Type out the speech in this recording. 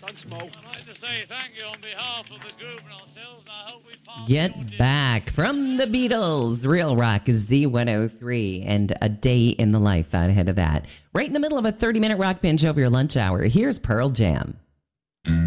Thanks, Mo. I'd like to say thank you on behalf of the group and ourselves. I hope we pass. Get Back from the Beatles, Real Rock Z103, and A Day in the Life out ahead of that. Right in the middle of a 30-minute rock binge over your lunch hour, here's Pearl Jam.